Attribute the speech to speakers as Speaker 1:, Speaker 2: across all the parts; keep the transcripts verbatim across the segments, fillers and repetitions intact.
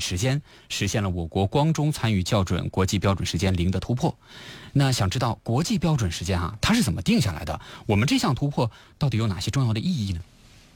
Speaker 1: 时间，实现了我国光中参与校准国际标准时间零的突破。那想知道国际标准时间啊，它是怎么定下来的？我们这项突破到底有哪些重要的意义呢？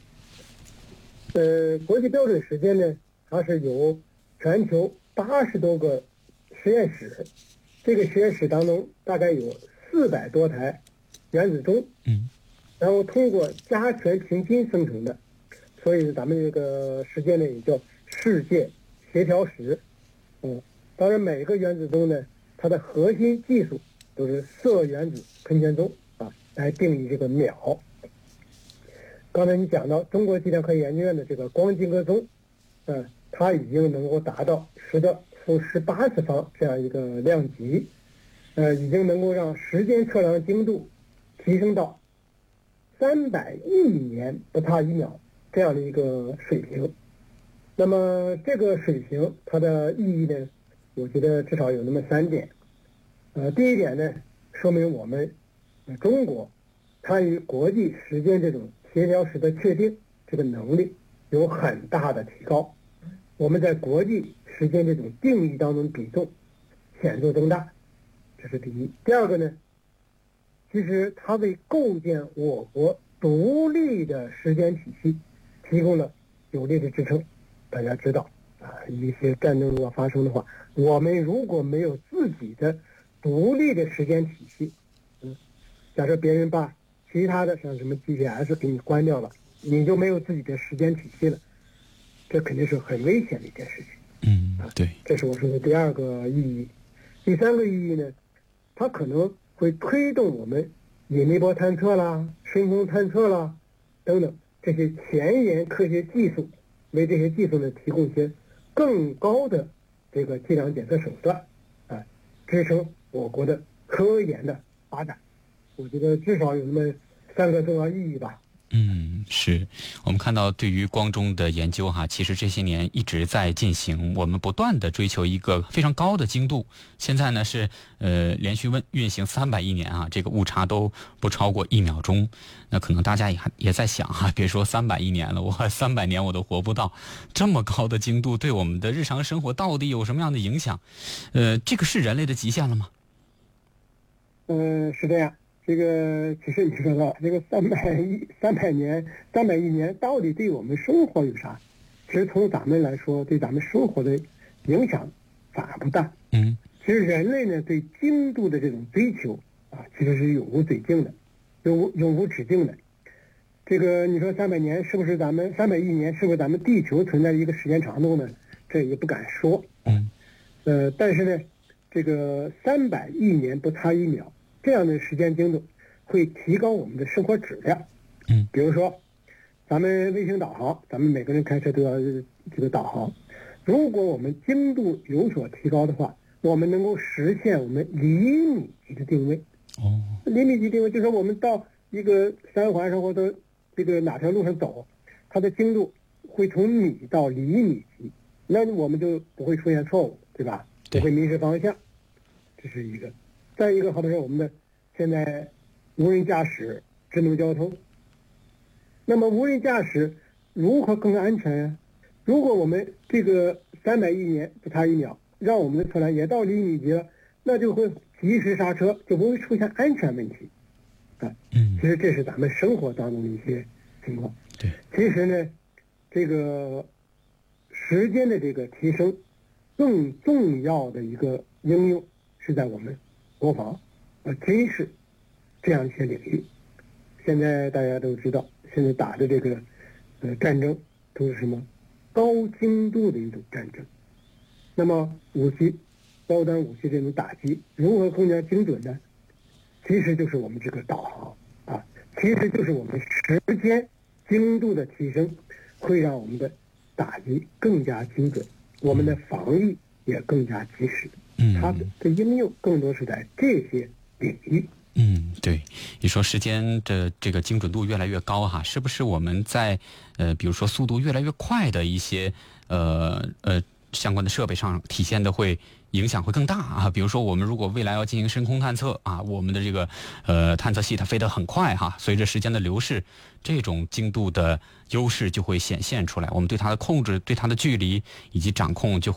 Speaker 2: 呃，国际标准时间呢，它是由全球八十多个实验室，这个实验室当中大概有四百多台原子钟，
Speaker 1: 嗯，
Speaker 2: 然后通过加权平均生成的，所以咱们这个时间呢也叫世界协调时。嗯，当然每个原子钟呢，它的核心技术都是铯原子喷泉钟啊来定义这个秒。刚才你讲到中国计量科学研究院的这个光金格钟，嗯、呃，它已经能够达到十的负十八次方这样一个量级，呃，已经能够让时间测量精度提升到三百亿年不差一秒这样的一个水平。那么这个水平它的意义呢，我觉得至少有那么三点。呃，第一点呢，说明我们、呃、中国参与国际时间这种协调时的确定这个能力有很大的提高，我们在国际时间这种定义当中比重显著增大，这是第一。第二个呢，其实它为构建我国独立的时间体系提供了有力的支撑。大家知道啊，一些战争如果发生的话，我们如果没有自己的独立的时间体系，嗯，假设别人把其他的像什么 G P S 给你关掉了，你就没有自己的时间体系了，这肯定是很危险的一件事情。
Speaker 1: 嗯，对，
Speaker 2: 这是我说的第二个意义。第三个意义呢，它可能会推动我们引力波探测啦、深空探测啦等等这些前沿科学技术，为这些技术呢提供一些更高的这个计量检测手段，啊，支撑我国的科研的发展。我觉得至少有那么三个重要意义吧。
Speaker 1: 嗯，是我们看到对于光中的研究哈，其实这些年一直在进行，我们不断的追求一个非常高的精度。现在呢是呃连续运运行三百亿年啊，这个误差都不超过一秒钟。那可能大家也也在想哈，别说三百亿年了，我三百年我都活不到，这么高的精度对我们的日常生活到底有什么样的影响？呃，这个是人类的极限了吗？
Speaker 2: 嗯，是这样。这个其实你说到这个三百亿、三百年、三百亿年到底对我们生活有啥？其实从咱们来说，对咱们生活的影响反而不大。
Speaker 1: 嗯，
Speaker 2: 其实人类呢对精度的这种追求啊，其实是永无止境的，永无永无止境的。这个你说三百年是不是咱们三百亿年是不是咱们地球存在的一个时间长度呢？这也不敢说。
Speaker 1: 嗯，
Speaker 2: 呃，但是呢，这个三百亿年不差一秒。这样的时间精度会提高我们的生活质量。
Speaker 1: 嗯，
Speaker 2: 比如说，咱们卫星导航，咱们每个人开车都要这个导航。如果我们精度有所提高的话，我们能够实现我们厘米级的定位。
Speaker 1: 哦，
Speaker 2: 厘米级定位就是说我们到一个三环上或者这个哪条路上走，它的精度会从米到厘米级，那我们就不会出现错误，对吧？不会迷失方向，这是一个。再一个，好比说我们的现在无人驾驶、智能交通，那么无人驾驶如何更安全呀？如果我们这个三百亿年不差一秒，让我们的车辆也到厘米级了，那就会及时刹车，就不会出现安全问题。啊，
Speaker 1: 嗯，
Speaker 2: 其实这是咱们生活当中的一些情况。
Speaker 1: 对，
Speaker 2: 其实呢，这个时间的这个提升，更重要的一个应用是在我们国防、呃军事这样一些领域。现在大家都知道，现在打的这个呃战争都是什么高精度的一种战争。那么武器、高端武器这种打击如何更加精准呢？其实就是我们这个导航啊，其实就是我们时间精度的提升，会让我们的打击更加精准，我们的防御也更加及时。
Speaker 1: 嗯，
Speaker 2: 它的应用更多是在这些领域。
Speaker 1: 嗯，对，你说时间的这个精准度越来越高哈，是不是我们在呃，比如说速度越来越快的一些呃呃相关的设备上体现的会影响会更大啊？比如说我们如果未来要进行深空探测啊，我们的这个呃探测器它飞得很快哈，随着时间的流逝，这种精度的优势就会显现出来，我们对它的控制、对它的距离以及掌控就